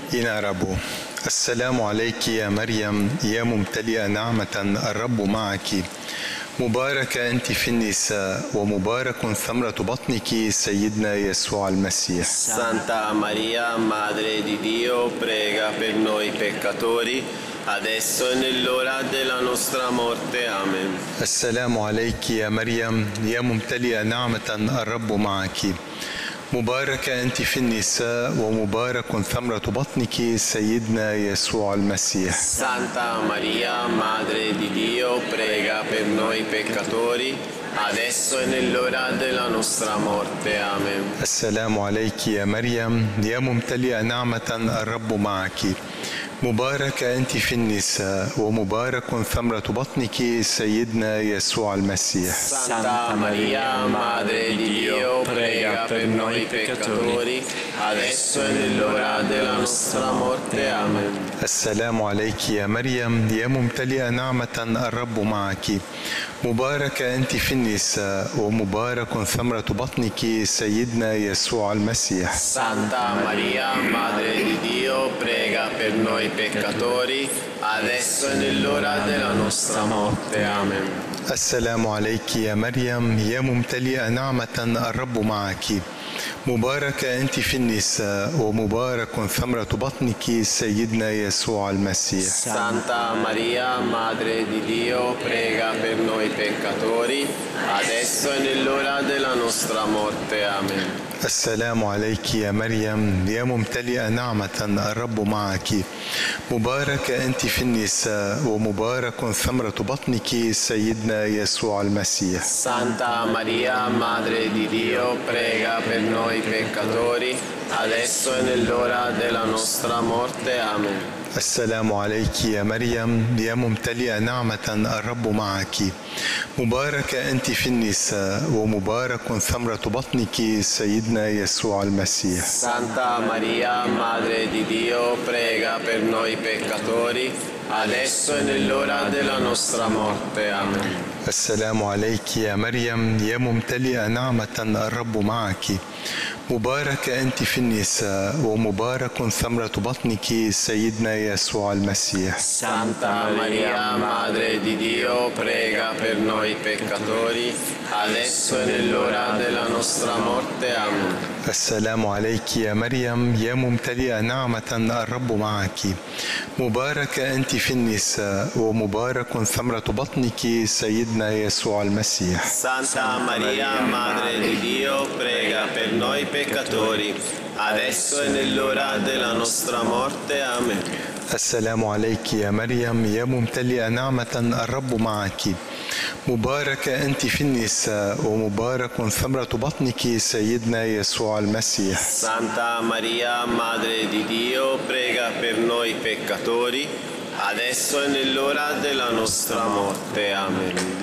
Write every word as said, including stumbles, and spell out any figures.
إناربو. السلام عليك يا مريم يا ممتلئة نعمة، الرب معك، مباركة أنت في النساء ومبارك ثمرة بطنك سيدنا يسوع المسيح. Santa Maria, Madre di Dio, prega per noi peccatori, adesso e nell'ora della nostra morte. Amen. السلام عليك يا مريم يا ممتلئة نعمة، الرب معك، مباركة أنت في النساء ومبارك ثمرة بطنك سيدنا يسوع المسيح. Santa Maria, Madre di Dio, prega per noi peccatori, adesso e nell'ora della nostra morte. Amen. السلام عليك يا مريم يا ممتلئة نعمة، الرب معك، مباركة أنت في النساء ومبارك ثمرة بطنك سيدنا يسوع المسيح. Santa Maria, Madre di Dio, prega per noi peccatori, adesso e nell'ora della nostra morte. Amen. السلام عليك يا مريم يا ممتلئة نعمة، الرب معك، مباركة أنت في النساء ومبارك ثمرة بطنك سيدنا يسوع المسيح. Santa Maria, Madre di Dio, prega per noi peccatori, adesso e nell'ora della nostra morte. Amen. السلام عليك يا مريم يا ممتلئة نعمة، الرب معك، مباركة أنت في النساء ومبارك ثمرة بطنك سيدنا يسوع المسيح. Santa Maria, Madre di Dio, prega per noi peccatori, adesso e nell'ora della nostra morte. Amen. السلام عليك يا مريم يا ممتلئة نعمة، الرب معك، مباركة أنت في النساء ومبارك ثمرة بطنك سيدنا يسوع المسيح. Santa Maria, Madre di Dio, prega per noi peccatori, adesso e nell'ora della nostra morte. Amen. السلام عليك يا مريم يا ممتلئة نعمة، الرب معك، مباركة أنت في النساء ومبارك ثمرة بطنك سيدنا يسوع المسيح. Santa Maria, Madre di Dio, prega per noi peccatori, adesso e nell'ora della nostra morte. Amen. السلام عليك يا مريم يا ممتلئة نعمة، الرب معك، مباركة أنت في النساء ومبارك ثمرة بطنك سيدنا يسوع المسيح. Santa Maria, Madre di Dio, prega per noi peccatori, adesso e nell'ora della nostra morte. Amen. السلام عليك يا مريم يا ممتلئة نعمة، الرب معك، مباركة أنت في النساء ومبارك ثمرة بطنك سيدنا يسوع المسيح. Santa Maria, Madre di Dio, prega per noi peccatori, adesso e nell'ora della nostra morte. Amen. السلام عليك يا مريم يا ممتلئة نعمة، الرب معك، مباركة أنت في النساء ومبارك ثمرة بطنك سيدنا يسوع المسيح. Santa Maria, Madre di Dio, prega per noi peccatori, adesso e nell'ora della nostra morte. Amen.